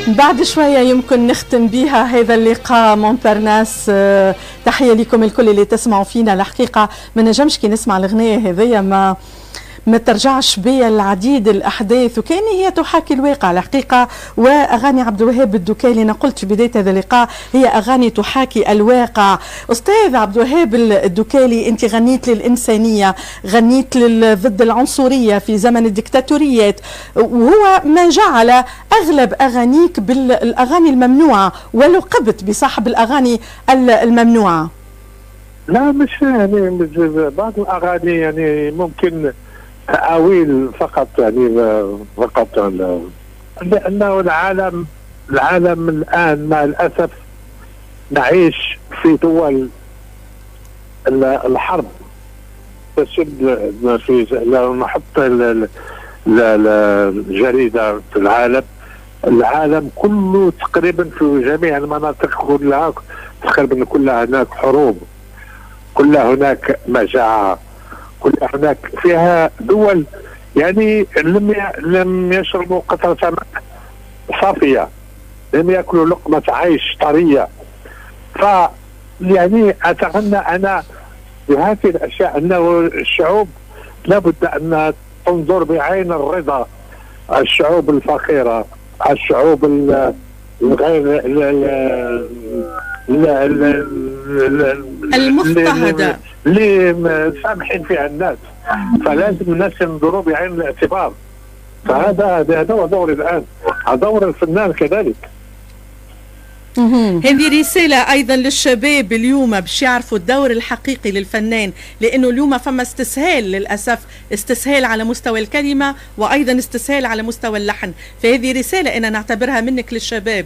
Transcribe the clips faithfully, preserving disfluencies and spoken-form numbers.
بعد شوية يمكن نختم بها هذا اللقاء مونبرناس. تحية لكم الكل اللي تسمعوا فينا. الحقيقة ما نجمش كي نسمع الأغنية هذيا ما ما ترجعش بيا العديد الأحداث وكأن هي تحاكي الواقع الحقيقة. وأغاني عبد الوهاب الدكالي أنا قلت في بداية هذا اللقاء هي أغاني تحاكي الواقع. أستاذ عبد الوهاب الدكالي أنت غنيت للإنسانية، غنيت ضد العنصرية في زمن الدكتاتوريات، وهو ما جعل أغلب أغانيك بالأغاني الممنوعة ولقبت بصاحب الأغاني الممنوعة. لا مش يعني بعض الأغاني يعني ممكن تأويل فقط، يعني فقط لأنه العالم العالم الآن مع الأسف نعيش في دول الحرب تشد. في لو نحط الجريدة في العالم العالم كله تقريبا في جميع المناطق كلها تقريبا كلها هناك حروب، كلها هناك مجاعة، كلها هناك فيها دول يعني لم لم يشربوا قطرة ماء صافية، لم يأكلوا لقمة عيش طرية. ف يعني أتمنى أنا بهذه الأشياء أنه الشعوب لابد أن تنظر بعين الرضا، الشعوب الفقيرة، الشعوب الغير المضطهدة اللي سامحين فيها الناس، فلازم الناس ينظروا بعين الاعتبار. فهذا هذا هو دور الآن، دور الفنان كذلك. هذه رسالة أيضا للشباب اليوم باش يعرفوا الدور الحقيقي للفنان، لأنه اليوم فما استسهال للأسف، استسهال على مستوى الكلمة وأيضا استسهال على مستوى اللحن. فهذه رسالة أنا نعتبرها منك للشباب.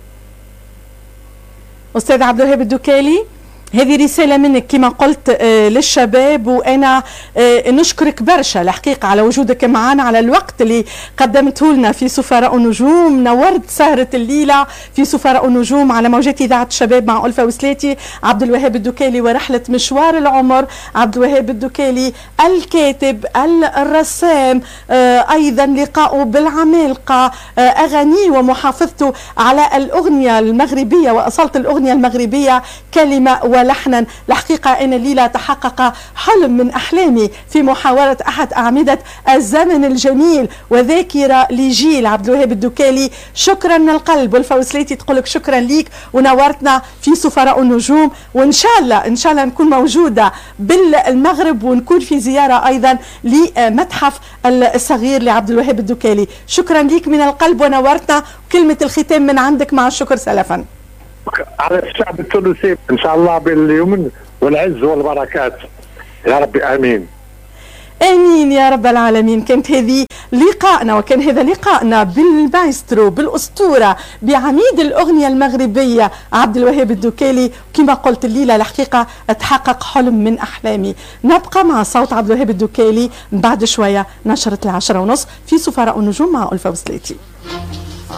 أستاذ عبد الوهاب الدكالي، هذه رسالة منك كما قلت آه للشباب، وأنا آه نشكرك برشا الحقيقة على وجودك معنا، على الوقت اللي قدمته لنا في سفراء النجوم. نورت سهرة الليلة في سفراء النجوم على موجات إذاعة الشباب مع ألفة وسلاتي. عبد الوهاب الدكالي ورحلة مشوار العمر. عبد الوهاب الدكالي الكاتب الرسام، آه أيضا لقاؤه بالعمالقة، آه أغانيه ومحافظته على الأغنية المغربية وأصالة الأغنية المغربية كلمة ولحنا. الحقيقة أن الليلة تحقق حلم من أحلامي في محاورة أحد أعمدة الزمن الجميل وذاكرة لجيل. عبد الوهاب الدكالي شكرا من القلب، والفوسليتي تقولك شكرا ليك ونورتنا في سفراء النجوم، وإن شاء الله إن شاء الله نكون موجودة بالمغرب ونكون في زيارة أيضا لمتحف الصغير لعبد الوهاب الدكالي. شكرا ليك من القلب ونورتنا. كلمة الختام من عندك مع الشكر سلفا. على الشعب التونسي ان شاء الله باليمن والعز والبركات يا رب. امين امين يا رب العالمين. كانت هذه لقاءنا وكان هذا لقاءنا بالمايسترو بالاسطوره بعميد الاغنيه المغربيه عبد الوهاب الدكالي. كما قلت الليله الحقيقه تحقق حلم من احلامي. نبقى مع صوت عبد الوهاب الدكالي بعد شويه نشره العشرة ونص في سفراء النجوم مع ألفة وسلاتي.